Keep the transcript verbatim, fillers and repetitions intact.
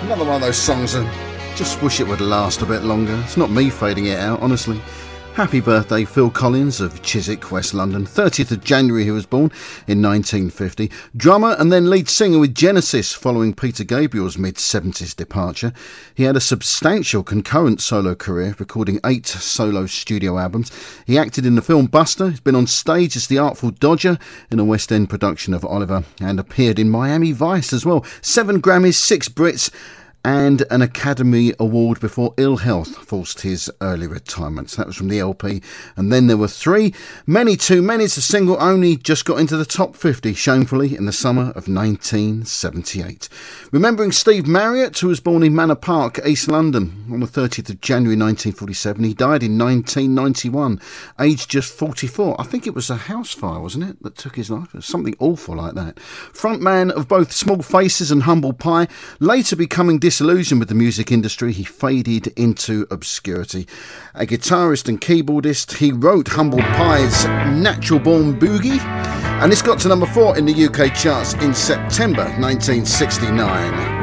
Another one of those songs that just wish it would last a bit longer. It's not me fading it out, honestly. Happy birthday, Phil Collins of Chiswick, West London. thirtieth of January he was born in nineteen fifty. Drummer and then lead singer with Genesis following Peter Gabriel's mid-seventies departure. He had a substantial concurrent solo career, recording eight solo studio albums. He acted in the film Buster. He's been on stage as the Artful Dodger in a West End production of Oliver and appeared in Miami Vice as well. Seven Grammys, six Brits and an Academy Award before ill health forced his early retirement. So that was from the L P. And then there were three. Many Too Many's a single only just got into the top fifty, shamefully, in the summer of nineteen seventy-eight. Remembering Steve Marriott, who was born in Manor Park, East London, on the thirtieth of January nineteen forty-seven. He died in nineteen ninety-one, aged just forty-four. I think it was a house fire, wasn't it, that took his life? It was something awful like that. Frontman of both Small Faces and Humble Pie, later becoming disillusioned with the music industry, he faded into obscurity. A guitarist and keyboardist, he wrote Humble Pie's Natural Born Boogie, and it's got to number four in the U K charts in September nineteen sixty-nine.